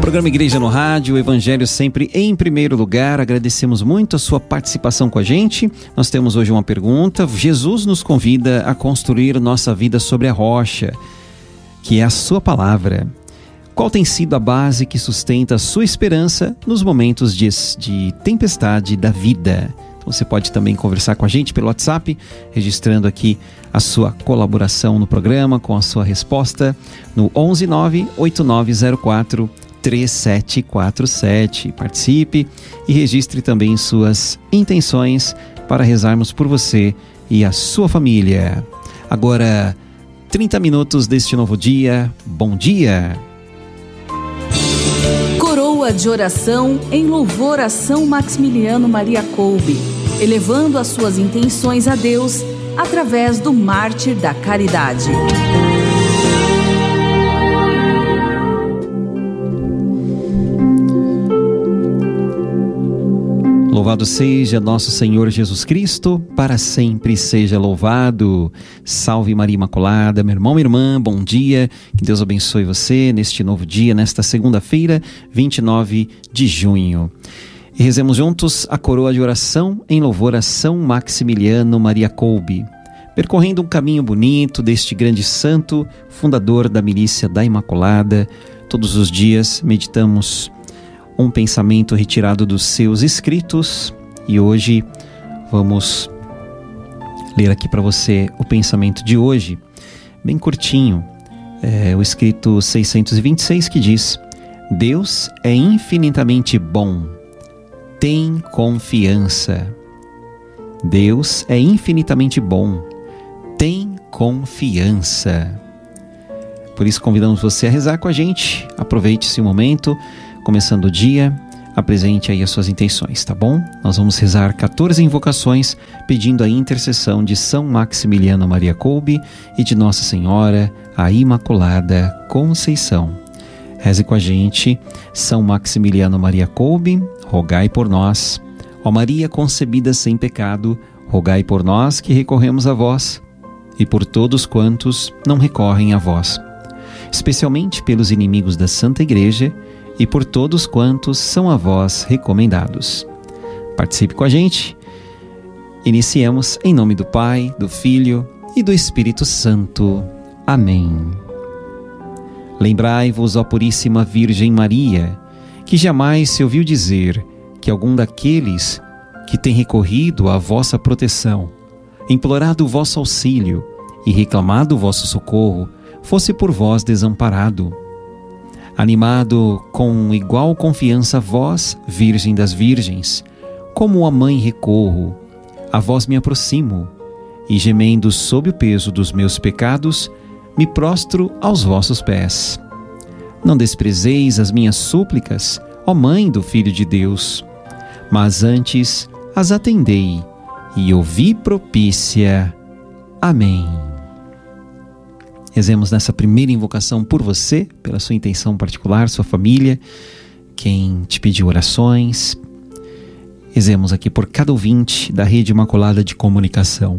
Programa Igreja no Rádio, o Evangelho sempre em primeiro lugar. Agradecemos muito a sua participação com a gente. Nós temos hoje uma pergunta. Jesus nos convida a construir nossa vida sobre a rocha, que é a sua palavra. Qual tem sido a base que sustenta a sua esperança nos momentos de tempestade da vida? Então você pode também conversar com a gente pelo WhatsApp, registrando aqui a sua colaboração no programa com a sua resposta no 11989043747. Participe e registre também suas intenções para rezarmos por você e a sua família. Agora, 30 minutos deste novo dia. Bom dia! Coroa de oração em louvor a São Maximiliano Maria Kolbe, elevando as suas intenções a Deus através do mártir da caridade. Louvado seja nosso Senhor Jesus Cristo, para sempre seja louvado. Salve Maria Imaculada, meu irmão, minha irmã, bom dia. Que Deus abençoe você neste novo dia, nesta segunda-feira, 29 de junho. E rezemos juntos a coroa de oração em louvor a São Maximiliano Maria Kolbe, percorrendo um caminho bonito deste grande santo, fundador da milícia da Imaculada. Todos os dias meditamos um pensamento retirado dos seus escritos e hoje vamos ler aqui para você o pensamento de hoje, bem curtinho, o escrito 626, que diz: Deus é infinitamente bom, tem confiança. Deus é infinitamente bom, tem confiança. Por isso convidamos você a rezar com a gente. Aproveite esse momento, começando o dia, apresente aí as suas intenções, tá bom? Nós vamos rezar 14 invocações pedindo a intercessão de São Maximiliano Maria Kolbe e de Nossa Senhora, a Imaculada Conceição. Reze com a gente. São Maximiliano Maria Kolbe, rogai por nós. Ó Maria concebida sem pecado, rogai por nós que recorremos a vós e por todos quantos não recorrem a vós, especialmente pelos inimigos da Santa Igreja e por todos quantos são a vós recomendados. Participe com a gente. Iniciemos em nome do Pai, do Filho e do Espírito Santo. Amém. Lembrai-vos, ó Puríssima Virgem Maria, que jamais se ouviu dizer que algum daqueles que tem recorrido à vossa proteção, implorado o vosso auxílio e reclamado o vosso socorro, fosse por vós desamparado. Animado com igual confiança vós, Virgem das Virgens, como a mãe recorro, a vós me aproximo, e gemendo sob o peso dos meus pecados, me prostro aos vossos pés. Não desprezeis as minhas súplicas, ó Mãe do Filho de Deus, mas antes as atendei e ouvi propícia. Amém. Rezemos nessa primeira invocação por você, pela sua intenção particular, sua família, quem te pediu orações. Rezemos aqui por cada ouvinte da Rede Imaculada de Comunicação,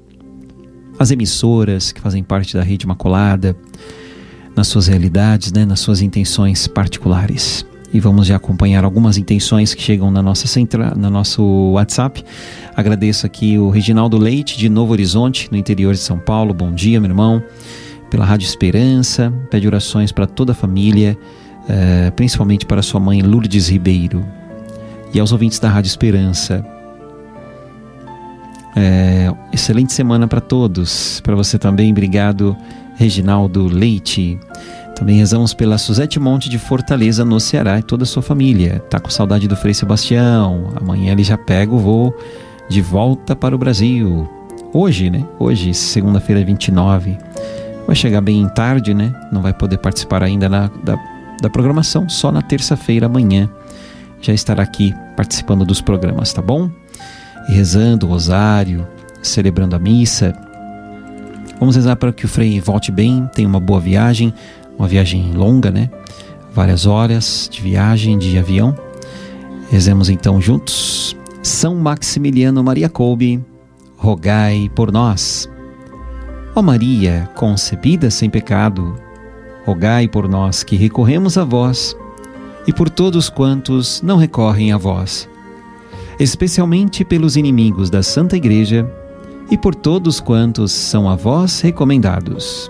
as emissoras que fazem parte da Rede Imaculada, nas suas realidades, nas suas intenções particulares. E vamos já acompanhar algumas intenções que chegam na nossa no nosso WhatsApp. Agradeço aqui o Reginaldo Leite, de Novo Horizonte, no interior de São Paulo. Bom dia, meu irmão. Pela Rádio Esperança, pede orações para toda a família, principalmente para sua mãe Lourdes Ribeiro. E aos ouvintes da Rádio Esperança, excelente semana para todos, para você também. Obrigado, Reginaldo Leite. Também rezamos pela Suzete Monte de Fortaleza, no Ceará, e toda a sua família. Tá com saudade do Frei Sebastião. Amanhã ele já pega o voo de volta para o Brasil. Hoje, Hoje, segunda-feira, 29. Vai chegar bem tarde, Não vai poder participar ainda da programação. Só na terça-feira, amanhã, já estará aqui participando dos programas, tá bom? E rezando o rosário, celebrando a missa. Vamos rezar para que o Frei volte bem, tenha uma boa viagem. Uma viagem longa, Várias horas de viagem, de avião. Rezemos então juntos. São Maximiliano Maria Kolbe, rogai por nós. Ó Maria, concebida sem pecado, rogai por nós que recorremos a vós e por todos quantos não recorrem a vós, especialmente pelos inimigos da Santa Igreja e por todos quantos são a vós recomendados.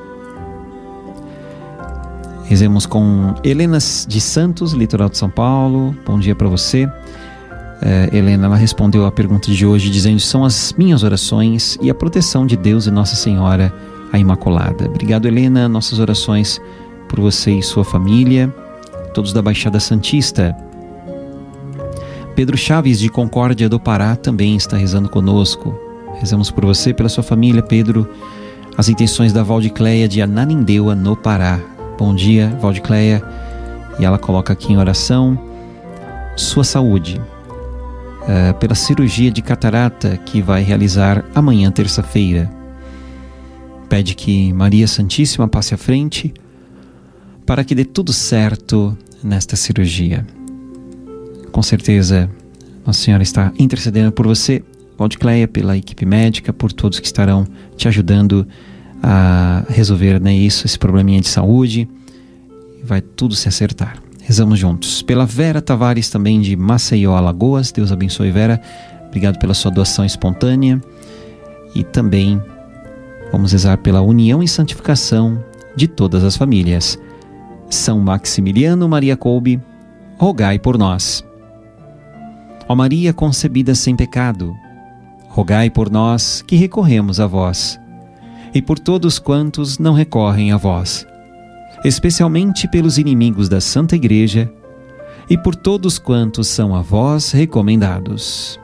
Rezemos com Helena de Santos, litoral de São Paulo. Bom dia para você. Helena, ela respondeu a pergunta de hoje dizendo: são as minhas orações e a proteção de Deus e Nossa Senhora, a Imaculada. Obrigado, Helena. Nossas orações por você e sua família, todos da Baixada Santista. Pedro Chaves, de Concórdia do Pará, também está rezando conosco. Rezamos por você, pela sua família, Pedro. As intenções da Valdicleia de Ananindeua, no Pará. Bom dia, Valdicleia. E ela coloca aqui em oração sua saúde, pela cirurgia de catarata que vai realizar amanhã, terça-feira. Pede que Maria Santíssima passe à frente para que dê tudo certo nesta cirurgia. Com certeza, Nossa Senhora está intercedendo por você, Valdicleia, pela equipe médica, por todos que estarão te ajudando a resolver, esse probleminha de saúde. Vai tudo se acertar. Rezamos juntos. Pela Vera Tavares, também de Maceió, Alagoas. Deus abençoe, Vera. Obrigado pela sua doação espontânea. E também vamos rezar pela união e santificação de todas as famílias. São Maximiliano Maria Kolbe, rogai por nós. Ó Maria concebida sem pecado, rogai por nós que recorremos a vós, e por todos quantos não recorrem a vós, especialmente pelos inimigos da Santa Igreja e por todos quantos são a vós recomendados.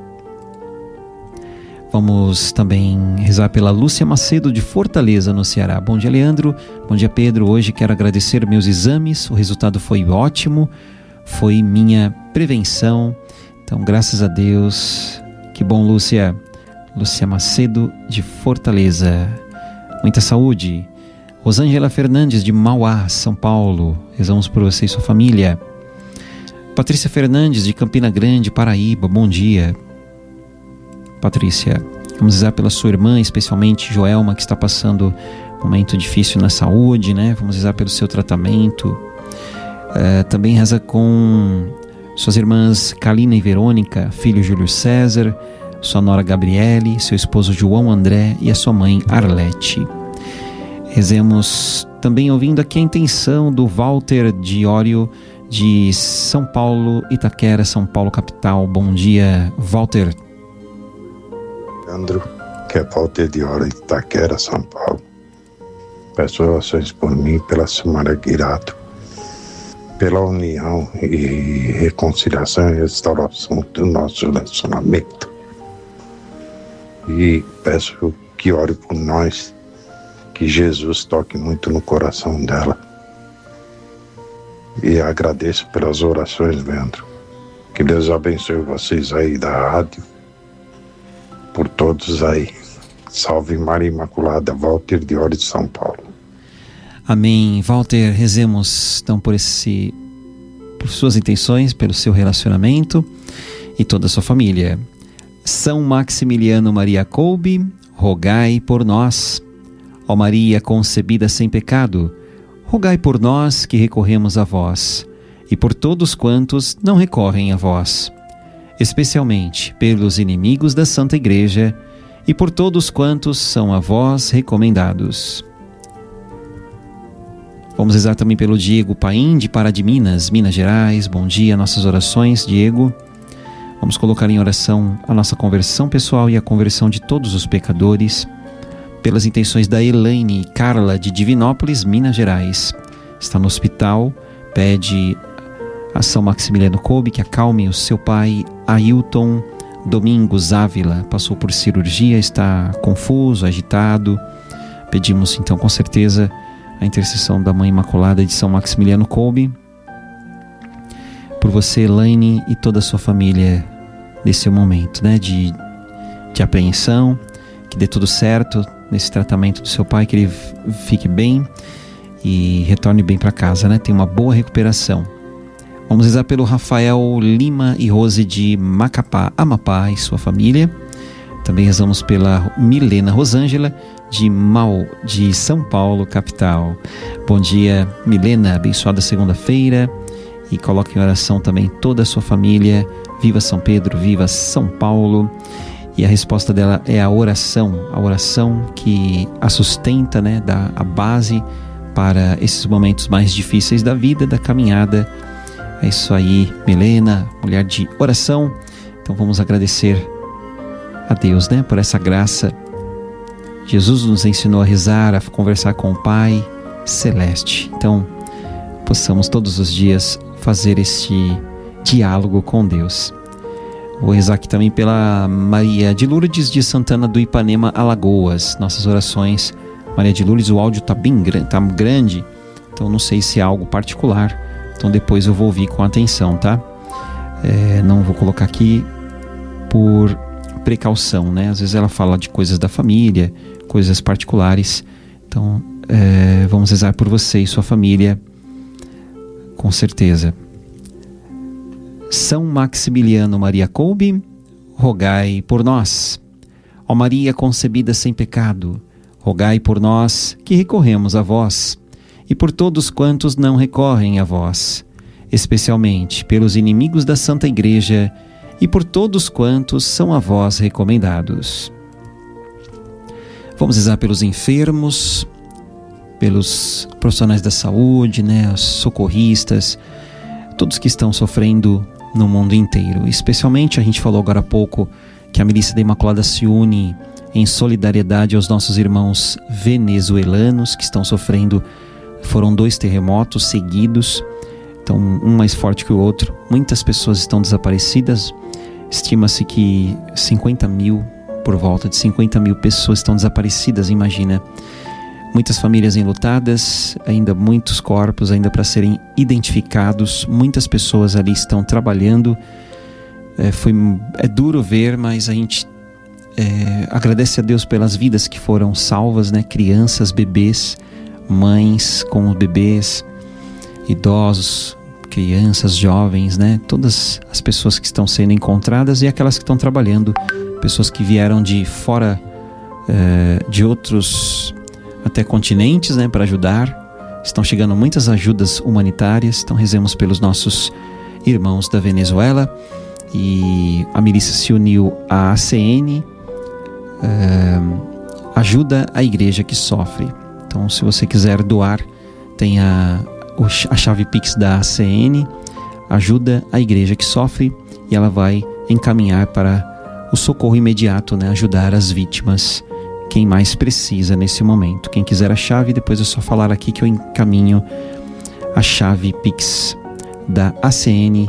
Vamos também rezar pela Lúcia Macedo, de Fortaleza, no Ceará. Bom dia, Leandro. Bom dia, Pedro. Hoje quero agradecer meus exames. O resultado foi ótimo. Foi minha prevenção. Então, graças a Deus. Que bom, Lúcia. Lúcia Macedo, de Fortaleza. Muita saúde. Rosângela Fernandes, de Mauá, São Paulo. Rezamos por você e sua família. Patrícia Fernandes, de Campina Grande, Paraíba. Bom dia, Patrícia. Vamos rezar pela sua irmã, especialmente Joelma, que está passando um momento difícil na saúde, Vamos rezar pelo seu tratamento. Também reza com suas irmãs Kalina e Verônica, filho Júlio César, sua nora Gabriele, seu esposo João André e a sua mãe Arlete. Rezemos também ouvindo aqui a intenção do Walter Diório, de São Paulo, Itaquera, São Paulo, capital. Bom dia, Walter. Leandro, que é Walter Diório, Itaquera, São Paulo. Peço orações por mim, pela Silmara Guirato, pela união e reconciliação e restauração do nosso relacionamento. E peço que ore por nós, que Jesus toque muito no coração dela. E agradeço pelas orações, Leandro. Que Deus abençoe vocês aí da rádio, por todos aí. Salve Maria Imaculada, Walter Diório, de São Paulo. Amém. Walter, rezemos então por suas intenções, pelo seu relacionamento e toda a sua família. São Maximiliano Maria Kolbe, rogai por nós. Ó Maria concebida sem pecado, rogai por nós que recorremos a vós, e por todos quantos não recorrem a vós, especialmente pelos inimigos da Santa Igreja e por todos quantos são a vós recomendados. Vamos rezar também pelo Diego Paim, de Pará de Minas, Minas Gerais. Bom dia, nossas orações, Diego. Vamos colocar em oração a nossa conversão pessoal e a conversão de todos os pecadores, pelas intenções da Elaine Carla, de Divinópolis, Minas Gerais. Está no hospital, pede a São Maximiliano Kolbe que acalme o seu pai, Ailton Domingos Ávila. Passou por cirurgia, está confuso, agitado. Pedimos então com certeza a intercessão da Mãe Imaculada de São Maximiliano Kolbe por você, Elaine, e toda a sua família nesse momento de apreensão. Que dê tudo certo nesse tratamento do seu pai, que ele fique bem e retorne bem para casa, Tenha uma boa recuperação. Vamos rezar pelo Rafael Lima e Rose, de Macapá, Amapá, e sua família. Também rezamos pela Milena Rosângela, de São Paulo, capital. Bom dia, Milena, abençoada segunda-feira. e coloque em oração também toda a sua família. Viva São Pedro, viva São Paulo. E a resposta dela é a oração que a sustenta, né, dá a base para esses momentos mais difíceis da vida, da caminhada. É isso aí, Milena, mulher de oração. Então vamos agradecer a Deus, né, por essa graça. Jesus nos ensinou a rezar, a conversar com o Pai Celeste. Então, possamos todos os dias fazer este diálogo com Deus. Vou rezar aqui também pela Maria de Lourdes de Santana do Ipanema, Alagoas. Nossas orações. Maria de Lourdes, o áudio está bem grande, então não sei se é algo particular. Então depois eu vou ouvir com atenção, tá? Não vou colocar aqui por precaução, né? Às vezes ela fala de coisas da família, coisas particulares. Então vamos rezar por você e sua família, com certeza. São Maximiliano Maria Kolbe, rogai por nós. Ó Maria concebida sem pecado, rogai por nós que recorremos a vós, e por todos quantos não recorrem a vós, especialmente pelos inimigos da Santa Igreja e por todos quantos são a vós recomendados. Vamos rezar pelos enfermos, pelos profissionais da saúde, né, os socorristas, todos que estão sofrendo no mundo inteiro. Especialmente, a gente falou agora há pouco que a Milícia da Imaculada se une em solidariedade aos nossos irmãos venezuelanos que estão sofrendo. Foram 2 terremotos seguidos, então um mais forte que o outro. Muitas pessoas estão desaparecidas. Estima-se que 50 mil, por volta de 50 mil pessoas estão desaparecidas, imagina. Muitas famílias enlutadas, ainda muitos corpos ainda para serem identificados. Muitas pessoas ali estão trabalhando. É duro ver, mas a gente agradece a Deus pelas vidas que foram salvas, né? Crianças, bebês, mães com os bebês, idosos, crianças, jovens, né? Todas as pessoas que estão sendo encontradas e aquelas que estão trabalhando, pessoas que vieram de fora, de outros até continentes, né, para ajudar. Estão chegando muitas ajudas humanitárias. Então rezemos pelos nossos irmãos da Venezuela. E a milícia se uniu à ACN, ajuda a igreja que sofre. Então, se você quiser doar, tem a chave Pix da ACN, ajuda a igreja que sofre, e ela vai encaminhar para o socorro imediato, né, ajudar as vítimas, quem mais precisa nesse momento. Quem quiser a chave, depois é só falar aqui que eu encaminho a chave Pix da acn.org.br.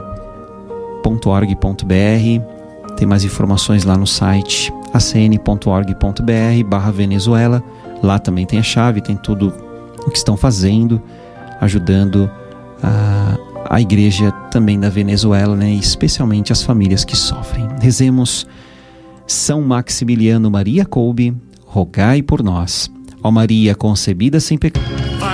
Tem mais informações lá no site acn.org.br/Venezuela. Lá também tem a chave, tem tudo o que estão fazendo, ajudando a igreja também da Venezuela, né? E especialmente as famílias que sofrem. Rezemos. São Maximiliano Maria Kolbe, rogai por nós. Ó Maria concebida sem pecado.